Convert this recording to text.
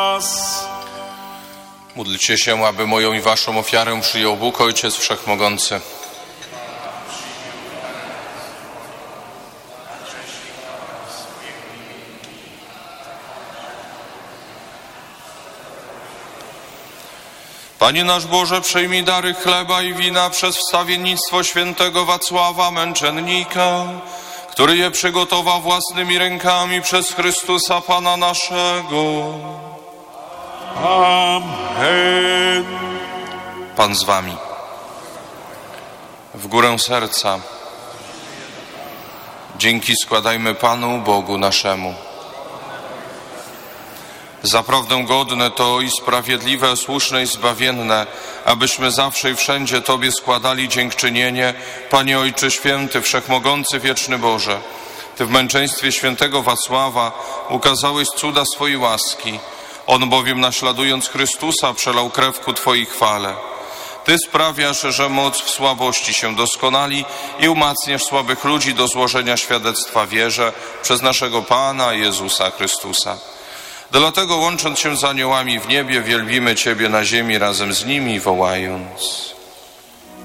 Módlcie się, aby moją i waszą ofiarę przyjął Bóg, Ojciec Wszechmogący. Panie nasz Boże, przyjmij dary chleba i wina przez wstawiennictwo świętego Wacława Męczennika, który je przygotował własnymi rękami przez Chrystusa Pana naszego. Amen. Pan z wami. W górę serca. Dzięki składajmy Panu Bogu naszemu. Zaprawdę godne to i sprawiedliwe, słuszne i zbawienne, abyśmy zawsze i wszędzie Tobie składali dziękczynienie, Panie Ojcze Święty, Wszechmogący, Wieczny Boże. Ty w męczeństwie świętego Wacława ukazałeś cuda swojej łaski. On bowiem, naśladując Chrystusa, przelał krew ku Twojej chwale. Ty sprawiasz, że moc w słabości się doskonali i umacniasz słabych ludzi do złożenia świadectwa wierze przez naszego Pana Jezusa Chrystusa. Dlatego, łącząc się z aniołami w niebie, wielbimy Ciebie na ziemi razem z nimi, wołając: